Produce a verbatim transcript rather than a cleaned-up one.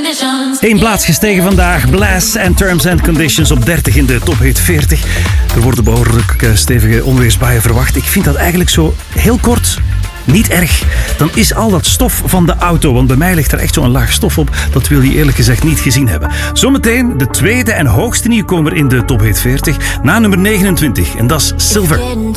Eén plaats gestegen vandaag. Blast and Terms and Conditions op dertig in de Top Hit veertig. Er worden behoorlijk stevige onweersbuien verwacht. Ik vind dat eigenlijk zo heel kort niet erg. Dan is al dat stof van de auto, want bij mij ligt er echt zo'n laag stof op. Dat wil je eerlijk gezegd niet gezien hebben. Zometeen de tweede en hoogste nieuwkomer in de Top Hit veertig. Na nummer negenentwintig. En dat is Silver.